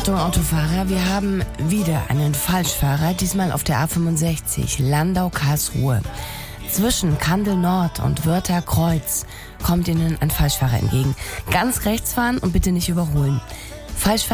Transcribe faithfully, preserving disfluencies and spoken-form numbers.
Achtung Autofahrer, wir haben wieder einen Falschfahrer, diesmal auf der A fünfundsechzig, Landau-Karlsruhe. Zwischen Kandel Nord und Wörther Kreuz kommt Ihnen ein Falschfahrer entgegen. Ganz rechts fahren und bitte nicht überholen. Falschfahrer